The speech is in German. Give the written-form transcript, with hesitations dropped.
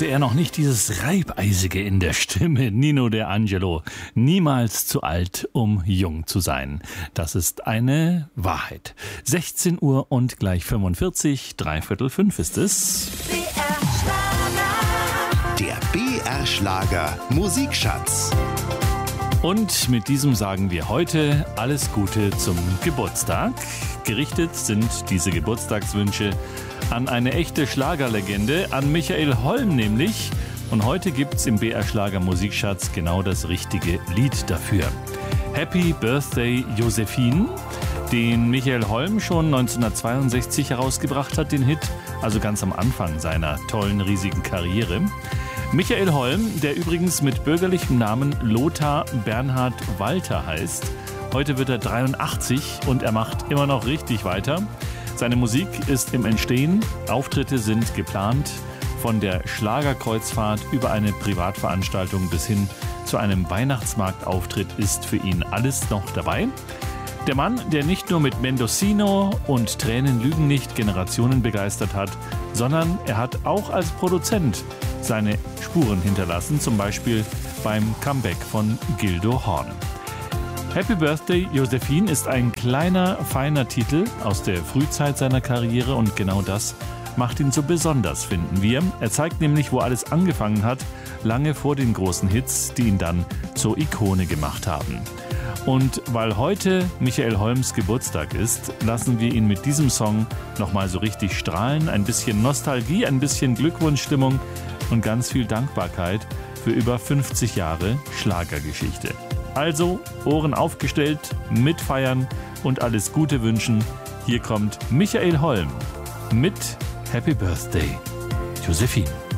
hatte er noch nicht dieses Reibeisige in der Stimme. Nino De Angelo, niemals zu alt, um jung zu sein. Das ist eine Wahrheit. 16 Uhr und gleich 45, 3:45 ist es. Der BR-Schlager Musikschatz. Und mit diesem sagen wir heute alles Gute zum Geburtstag. Gerichtet sind diese Geburtstagswünsche an eine echte Schlagerlegende, an Michael Holm nämlich. Und heute gibt's im BR-Schlager Musikschatz genau das richtige Lied dafür. Happy Birthday Josephine, den Michael Holm schon 1962 herausgebracht hat, den Hit, also ganz am Anfang seiner tollen, riesigen Karriere. Michael Holm, der übrigens mit bürgerlichem Namen Lothar Bernhard Walter heißt. Heute wird er 83 und er macht immer noch richtig weiter. Seine Musik ist im Entstehen, Auftritte sind geplant, von der Schlagerkreuzfahrt über eine Privatveranstaltung bis hin zu einem Weihnachtsmarktauftritt ist für ihn alles noch dabei. Der Mann, der nicht nur mit Mendocino und Tränen lügen nicht Generationen begeistert hat, sondern er hat auch als Produzent seine Spuren hinterlassen, zum Beispiel beim Comeback von Gildo Horn. Happy Birthday Josephine ist ein kleiner, feiner Titel aus der Frühzeit seiner Karriere und genau das macht ihn so besonders, finden wir. Er zeigt nämlich, wo alles angefangen hat, lange vor den großen Hits, die ihn dann zur Ikone gemacht haben. Und weil heute Michael Holms Geburtstag ist, lassen wir ihn mit diesem Song nochmal so richtig strahlen. Ein bisschen Nostalgie, ein bisschen Glückwunschstimmung und ganz viel Dankbarkeit für über 50 Jahre Schlagergeschichte. Also Ohren aufgestellt, mitfeiern und alles Gute wünschen. Hier kommt Michael Holm mit Happy Birthday Josephine.